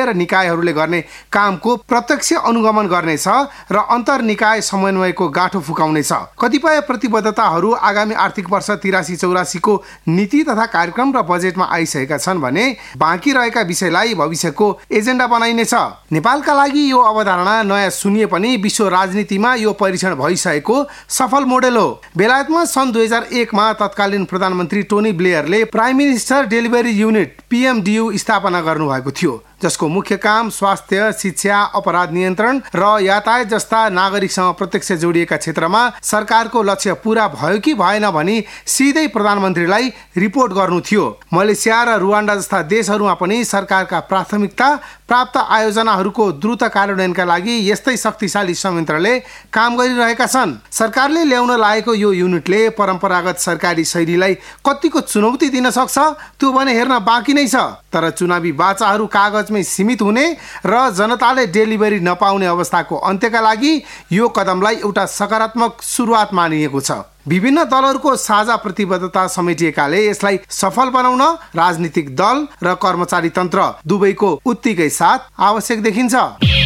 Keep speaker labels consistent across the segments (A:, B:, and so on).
A: मन्त्रालय र निकायहरूले गर्ने कामको प्रत्यक्ष अनुगमन गर्नेछ र अन्तर्निकाय समन्वयको गाँठो फुकाउनेछ। कतिपय प्रतिबद्धताहरू आगामी आर्थिक वर्ष 83-84 को नीति तथा कार्यक्रम र बजेटमा आइसकेका छन् भने बाँकी रहेका विषयलाई भविष्यको एजेन्डा बनाइनेछ। नेपालका लागि यो अवधारणा नयाँ सुनिए पनि विश्व राजनीतिमा यो परीक्षण भइसकेको सफल मोडेल हो। बेलायतमा सन् 2001 मा तत्कालीन प्रधानमन्त्री Tony ब्लेयरले prime minister delivery unit PMDU स्थापना गर्नुभएको थियो, जसको मुख्य काम स्वास्थ्य, शिक्षा, अपराध नियन्त्रण र यातायात जस्ता नागरिकसँग प्रत्यक्ष जोडिएका क्षेत्रमा सरकारको लक्ष्य पूरा भयो कि भएन भनी सिधै प्रधानमन्त्रीलाई रिपोर्ट गर्नु थियो। मलेसिया र रुवान्डा जस्ता देशहरूमा पनि सरकारका प्राथमिकता प्राप्त आयोजनाहरूको द्रुत कार्यान्वयनका लागि यस्तै शक्तिशाली संयन्त्रले काम गरिरहेका छन्। सरकारले ल्याउन लागेको यो युनिटले परम्परागत सरकारी शैलीलाई कतिको चुनौती दिन सक्छ त्यो भने हेर्न बाँकी नै छ। तर चुनावी बाचाहरू कागजमै सीमित हुने र जनताले डेलिभरी नपाउने अवस्थाको अन्त्यका लागि यो कदमलाई एउटा सकारात्मक सुरुवात मानिएको छ। विभिन्न दलहरूको साझा प्रतिबद्धता समेटिएकाले यसलाई सफल बनाउन राजनीतिक दल र कर्मचारी तन्त्र दुवैको उत्तिकै साथ आवश्यक देखिन्छ।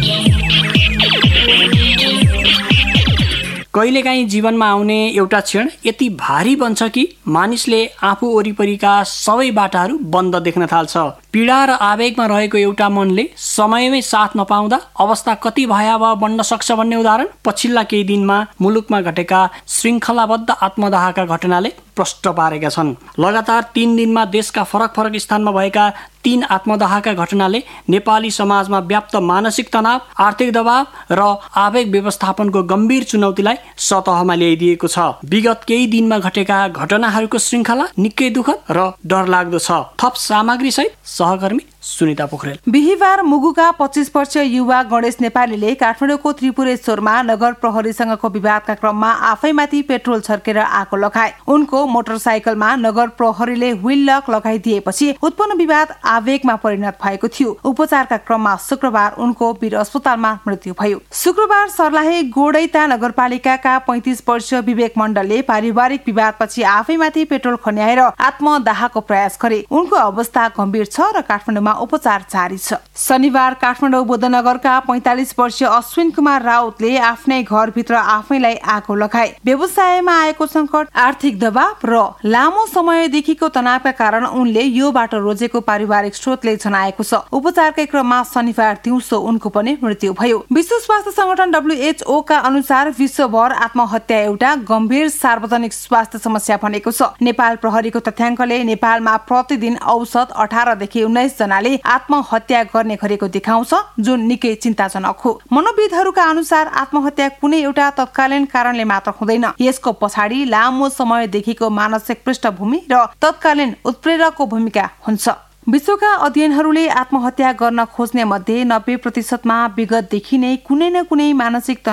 B: कहिलेकाहीँ जीवनमा आउने एउटा क्षण यति भारी बन्छ कि मानिसले आफू वरिपरिका सबै बाटाहरू बन्द देख्न थाल्छ। पीडा र आवेगमा रहेको एउटा मनले समयमै साथ नपाउँदा अवस्था कति भयावह बन्न सक्छ भन्ने उदाहरण पछिल्ला केही दिनमा मुलुकमा घटेका श्रृङ्खलाबद्ध आत्मदाहका घटनाले प्रष्ट पारेका छन्। लगातार 3 दिनमा देशका फरक फरक स्थानमा भएका 3 आत्मदाहका घटनाले नेपाली समाजमा व्याप्त मानसिक तनाव, आर्थिक दबाव र आवेग व्यवस्थापनको गम्भीर चुनौतीलाई सतहमा ल्याइदिएको छ। विगत केही दिनमा घटेका घटनाहरूको श्रृङ्खला निकै दुःखद र डरलाग्दो छ। थप सामग्री सहित सहकर्मी सुनिता पोखरेल।
C: बिहिबार मुगुका 25 वर्षीय युवा गणेश नेपालीले काठमाडौँको त्रिपुरेश्वरमा नगर प्रहरीसँगको विवादका क्रममा आफैमाथि पेट्रोल छर्केर आगो लगाए। उनको मोटरसाइकलमा नगर प्रहरीले व्हील लक लगाइदिएपछि उत्पन्न विवाद आवेगमा परिणत भएको थियो। उपचारका क्रममा शुक्रबार उनको वीर अस्पतालमा मृत्यु भयो। शुक्रबार सर्लाही गोडैता नगरपालिकाका 35 वर्षीय विवेक मण्डलले पारिवारिक विवादपछि आफैमाथि पेट्रोल खन्याएर आत्मदाहको प्रयास गरे। उनको अवस्था गम्भीर छ र काठमाडौँमा उपचार जारी छ। शनिबार काठमाडौँ बुद्धनगरका 45 वर्षीय अश्विन कुमार राउतले आफ्नै घरभित्र आफैलाई आगो लगाए। व्यवसायमा आएको संकट, आर्थिक दबाव र लामो समयदेखिको तनावका कारण उनले यो बाटो रोजेको पारिवारिक स्रोतले जनाएको छ। उपचारकै क्रममा शनिबार दिउँसो उनको पनि मृत्यु भयो। विश्व स्वास्थ्य संगठन WHO का अनुसार विश्वभर आत्महत्या एउटा गम्भीर सार्वजनिक स्वास्थ्य समस्या बनेको छ। नेपाल प्रहरीको तथ्याङ्कले नेपालमा प्रतिदिन औसत 18 देखि 19 जनाले आत्महत्या गर्ने गरेको देखाउँछ, जुन निकै चिन्ताजनक हो। मनोविदहरूका अनुसार आत्महत्या कुनै एउटा तत्कालीन कारणले मात्र हुँदैन। यसको पछाडि लामो समयदेखिको मानसिक पृष्ठभूमि र तत्कालीन उत्प्रेरकको भूमिका हुन्छ। विश्वका अध्ययनहरूले आत्महत्या गर्न खोज्ने मध्ये 90% विगतदेखि नै कुनै न कुनै मानसिक